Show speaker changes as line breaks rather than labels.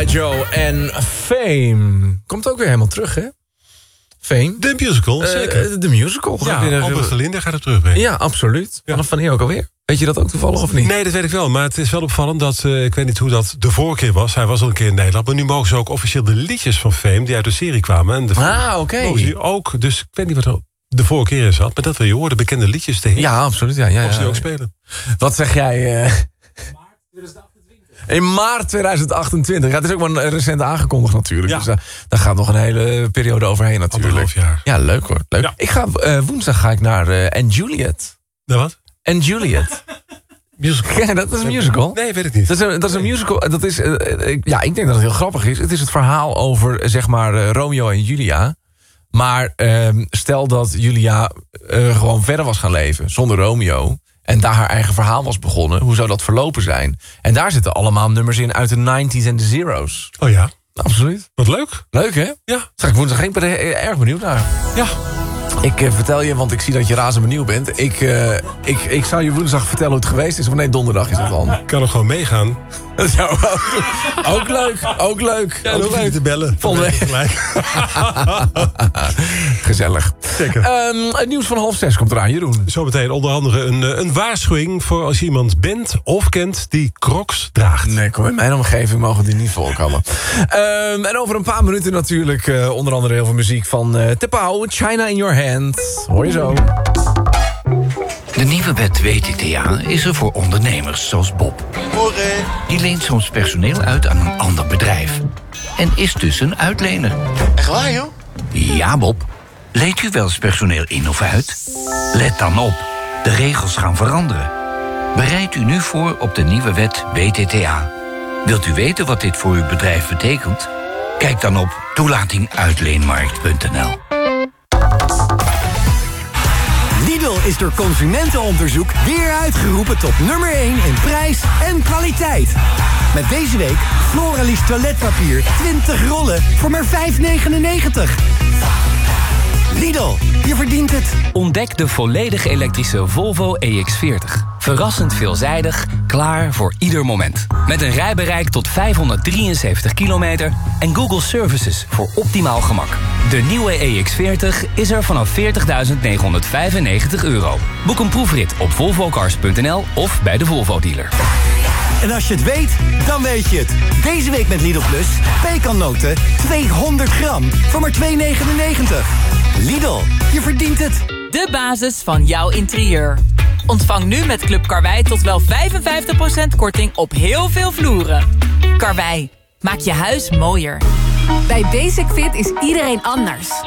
G.I. Joe en Fame. Komt ook weer helemaal terug, hè? Fame.
De musical, zeker.
De musical.
Ja, Albert Verlinde gaat er terugbrengen.
Ja, absoluut. Ja. Wanneer ook alweer? Weet je dat ook toevallig of niet?
Nee, dat weet ik wel. Maar het is wel opvallend dat... ik weet niet hoe dat de vorige keer was. Hij was al een keer in Nederland. Maar nu mogen ze ook officieel de liedjes van Fame... die uit de serie kwamen. En
oké.
Mogen ze nu ook. Dus ik weet niet wat er de vorige keer is had. Maar dat wil je horen. De bekende liedjes te heen.
Ja, absoluut. Ja.
Mogen ze ook spelen.
Wat zeg jij... In maart 2028. Ja, het is ook maar recent aangekondigd natuurlijk. Ja. Dus daar gaat nog een hele periode overheen natuurlijk.
1,5 jaar.
Ja, leuk hoor. Leuk. Ja. Ik ga, woensdag ga ik naar And Juliet.
De wat?
And Juliet.
Musical.
Ja, dat is een musical.
Nee, weet ik niet.
Dat is een musical. Dat is, ik denk dat het heel grappig is. Het is het verhaal over, zeg maar, Romeo en Julia. Maar stel dat Julia gewoon verder was gaan leven zonder Romeo... en daar haar eigen verhaal was begonnen... hoe zou dat verlopen zijn? En daar zitten allemaal nummers in uit de 90s en de zeros.
Oh ja?
Absoluut.
Wat leuk.
Leuk, hè?
Ja.
Zeg, ik woensdag erg benieuwd naar.
Ja.
Ik vertel je, want ik zie dat je razend benieuwd bent. Ik zou je woensdag vertellen hoe het geweest is. Of nee, donderdag is het dan.
Ik kan er gewoon meegaan.
Ja, ook leuk. Ook leuk.
Ja, ook leuk te bellen.
Gezellig.
Zeker.
Het nieuws van 5:30 komt eraan, Jeroen.
Zometeen onder andere een waarschuwing... voor als je iemand bent of kent die Crocs draagt.
Nee, kom in mijn omgeving mogen die niet voorkomen. En over een paar minuten natuurlijk... onder andere heel veel muziek van Tepau, China in Your Hand. Hoor je zo.
De nieuwe wet WTTA is er voor ondernemers zoals Bob. Die leent soms personeel uit aan een ander bedrijf. En is dus een uitlener.
Echt waar, joh?
Ja, Bob. Leent u wel eens personeel in of uit? Let dan op. De regels gaan veranderen. Bereid u nu voor op de nieuwe wet WTTA. Wilt u weten wat dit voor uw bedrijf betekent? Kijk dan op toelatinguitleenmarkt.nl.
Lidl is door consumentenonderzoek weer uitgeroepen tot nummer 1 in prijs en kwaliteit. Met deze week Floralis toiletpapier 20 rollen voor maar €5,99. Lidl, je verdient het.
Ontdek de volledig elektrische Volvo EX40. Verrassend veelzijdig, klaar voor ieder moment. Met een rijbereik tot 573 kilometer en Google Services voor optimaal gemak. De nieuwe EX40 is er vanaf €40.995. Boek een proefrit op volvocars.nl of bij de Volvo-dealer.
En als je het weet, dan weet je het. Deze week met Lidl Plus, pekannoten 200 gram voor maar €2,99. Lidl, je verdient het.
De basis van jouw interieur. Ontvang nu met Club Karwei tot wel 55% korting op heel veel vloeren. Karwei, maak je huis mooier.
Bij Basic Fit is iedereen anders.